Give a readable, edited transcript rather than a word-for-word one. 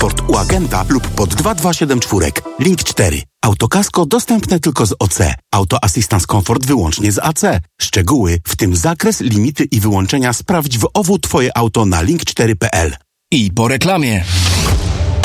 Port u agenta lub pod 2274. Link 4. Autokasko dostępne tylko z OC. Auto Assistance Comfort wyłącznie z AC. Szczegóły, w tym zakres, limity i wyłączenia sprawdź w OWU Twoje auto na link4.pl. I po reklamie.